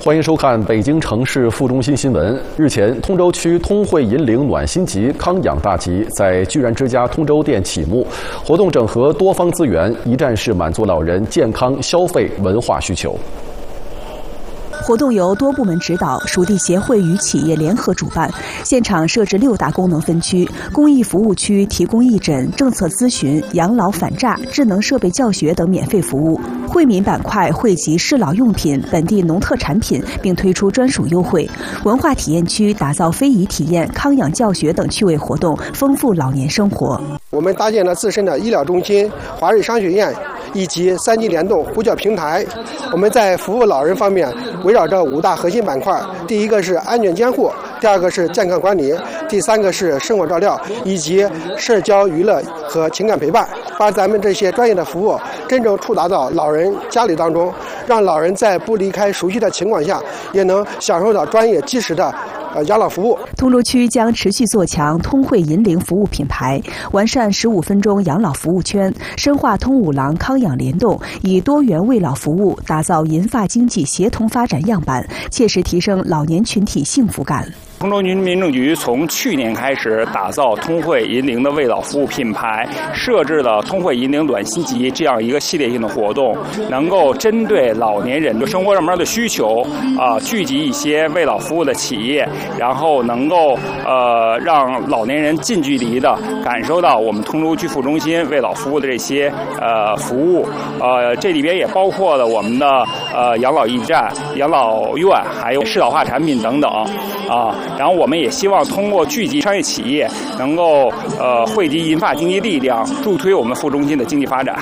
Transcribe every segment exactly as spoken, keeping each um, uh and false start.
欢迎收看北京城市副中心新闻。日前，通州区通惠银陵暖心集康养大集在居然之家通州店启幕，活动整合多方资源，一站式满足老人健康、消费、文化需求。 活动由多部门指导，属地协会与企业联合主办。现场设置六大功能分区，公益服务区提供义诊、政策咨询、养老反诈、智能设备教学等免费服务。惠民板块惠及适老用品、本地农特产品，并推出专属优惠。文化体验区打造非遗体验、康养教学等趣味活动，丰富老年生活。 我们搭建了自身的医疗中心、华瑞商学院以及三级联动呼叫平台。我们在服务老人方面围绕着五大核心板块，第一个是安全监护，第二个是健康管理，第三个是生活照料，以及社交娱乐和情感陪伴，把咱们这些专业的服务真正触达到老人家里当中，让老人在不离开熟悉的情况下，也能享受到专业及时的呃养老服务。 通州区将持续做强通惠银陵服务品牌，完善十五分钟养老服务圈，深化通五廊康养联动，以多元慰老服务打造银发经济协同发展样板，切实提升老年群体幸福感。 通州区民政局从去年开始打造通惠银陵的慰老服务品牌，设置了通惠银陵暖心集这样一个系列性的活动，能够针对老年人的生活上面的需求啊、呃，聚集一些慰老服务的企业，然后能够呃让老年人近距离的感受到我们通州区副中心慰老服务的这些呃服务，呃这里边也包括了我们的呃养老驿站、养老院，还有适老化产品等等啊。然后我们也希望通过聚集商业企业，能够呃汇集银发经济力量，助推我们副中心的经济发展。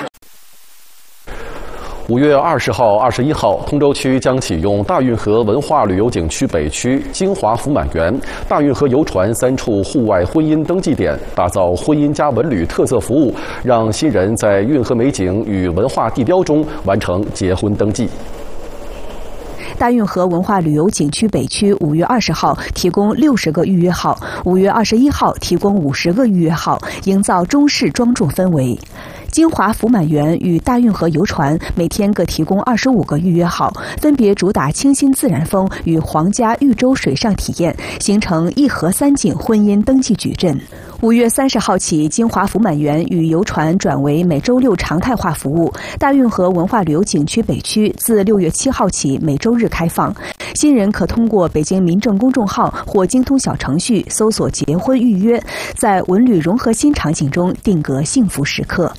五月二十号、二十一号，通州区将启用大运河文化旅游景区北区、金华福满园、大运河游船三处户外婚姻登记点，打造婚姻加文旅特色服务，让新人在运河美景与文化地标中完成结婚登记。 大运河文化旅游景区北区五月二十号提供六十个预约号，五月二十一号提供五十个预约号，营造中式庄重氛围。金华福满园与大运河游船每天各提供二十五个预约号，分别主打清新自然风与皇家豫州水上体验，形成一河三景婚姻登记矩阵。五月三十号起，金华福满园与游船转为每周六常态化服务。大运河文化旅游景区北区自六月七号起每周日开放，新人可通过北京民政公众号或京通小程序搜索结婚预约，在文旅融合新场景中定格幸福时刻。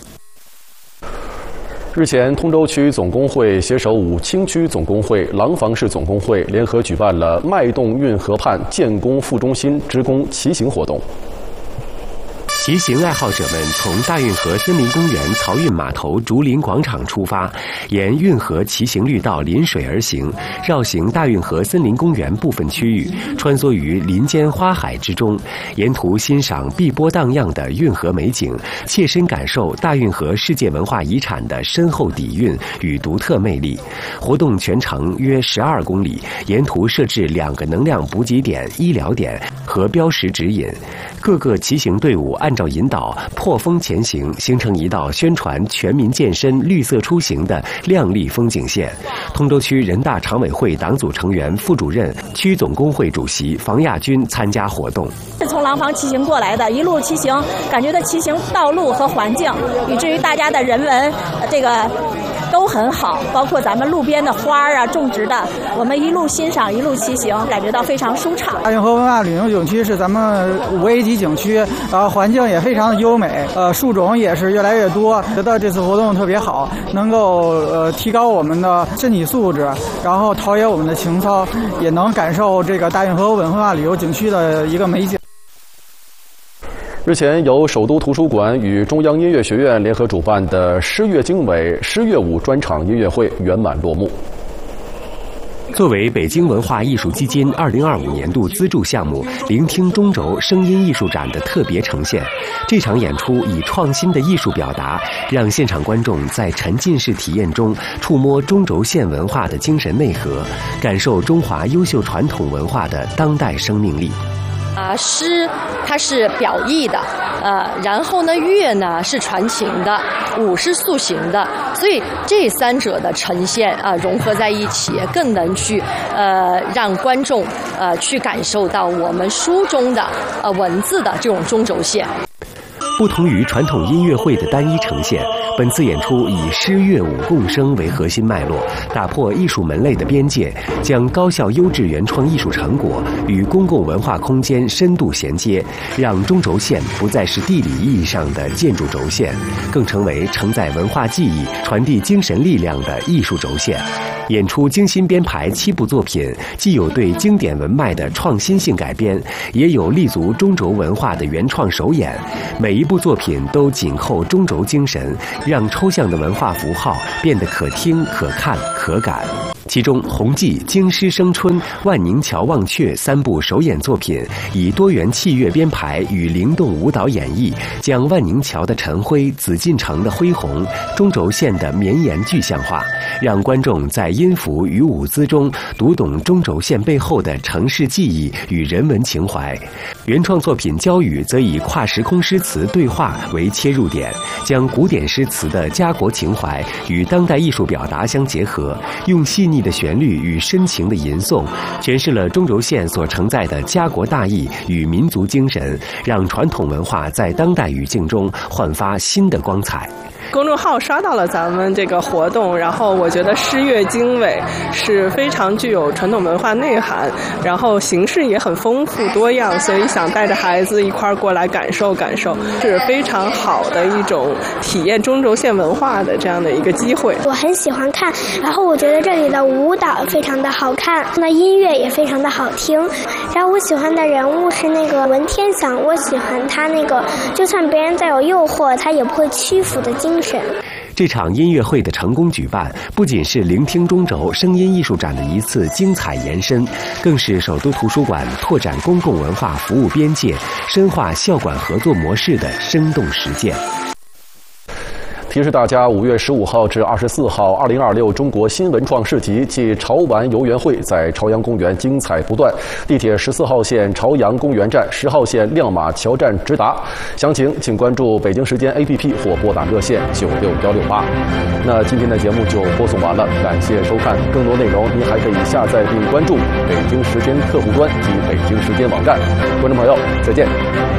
日前，通州区总工会携手武清区总工会、廊坊市总工会联合举办了脉动运河畔建工副中心职工骑行活动。 骑行爱好者们从大运河森林公园漕运码头竹林广场出发，沿运河骑行绿道临水而行，绕行大运河森林公园部分区域，穿梭于林间花海之中，沿途欣赏碧波荡漾的运河美景，切身感受大运河世界文化遗产的深厚底蕴与独特魅力。活动全程约十二公里，沿途设置两个能量补给点、医疗点和标识指引，各个骑行队伍按照引导破风前行，形成一道宣传全民健身、绿色出行的亮丽风景线。通州区人大常委会党组成员、副主任、区总工会主席房亚军参加活动。 是从廊坊骑行过来的，一路骑行，感觉到骑行道路和环境，以至于大家的人文这个都很好，包括咱们路边的花啊、种植的，我们一路欣赏，一路骑行，感觉到非常舒畅。 大运河文化旅游景区是咱们五 A 级景区，呃，环境也非常的优美，呃，树种也是越来越多。觉得这次活动特别好，能够呃提高我们的身体素质，然后陶冶我们的情操，也能感受这个大运河文化旅游景区的一个美景。 日前，由首都图书馆与中央音乐学院联合主办的诗乐经纬诗乐舞专场音乐会圆满落幕。 作为北京文化艺术基金二零二五年度资助项目“聆听中轴”声音艺术展的特别呈现，这场演出以创新的艺术表达，让现场观众在沉浸式体验中触摸中轴线文化的精神内核，感受中华优秀传统文化的当代生命力。 啊，诗它是表意的， 呃，然后呢，乐呢是传情的，舞是塑形的，所以这三者的呈现啊、呃、融合在一起，更能去呃让观众呃去感受到我们书中的呃文字的这种中轴线。 不同于传统音乐会的单一呈现，本次演出以诗乐舞共生为核心脉络，打破艺术门类的边界，将高效优质原创艺术成果与公共文化空间深度衔接，让中轴线不再是地理意义上的建筑轴线，更成为承载文化记忆、传递精神力量的艺术轴线。演出精心编排七部作品，既有对经典文脉的创新性改编，也有立足中轴文化的原创首演。每一部作品都紧扣中轴精神，让抽象的文化符号变得可听、可看、可感。其中，《红记》《京师生春》《万宁桥忘却》三部首演作品，以多元器乐编排与灵动舞蹈演绎，将万宁桥的晨辉、紫禁城的恢宏、中轴线的绵延具象化，让观众在音符与舞姿中读懂中轴线背后的城市记忆与人文情怀。原创作品《焦雨》则以跨时空诗词对话为切入点，将古典诗词的家国情怀与当代艺术表达相结合，用细腻的旋律与深情的吟诵，诠释了中轴线所承载的家国大义与民族精神，让传统文化在当代语境中焕发新的光彩。 公众号刷到了咱们这个活动，然后我觉得诗乐精美，是非常具有传统文化内涵，然后形式也很丰富多样，所以想带着孩子一块儿过来感受感受，是非常好的一种体验中轴线文化的这样的一个机会。 我很喜欢看，然后我觉得这里的舞蹈非常的好看，那音乐也非常的好听，然后我喜欢的人物是那个文天祥，我喜欢他那个就算别人再有诱惑，他也不会屈服的精神。 这场音乐会的成功举办，不仅是聆听中轴声音艺术展的一次精彩延伸，更是首都图书馆拓展公共文化服务边界、深化校馆合作模式的生动实践。 提示大家，五月十五号至二十四号，二零二六中国新文创市集暨潮玩游园会在朝阳公园精彩不断。地铁十四号线朝阳公园站、十号线亮马桥站直达。详情请关注北京时间 A P P 或拨打热线九六幺六八。那今天的节目就播送完了，感谢收看。更多内容您还可以下载并关注北京时间客户端及北京时间网站。观众朋友，再见。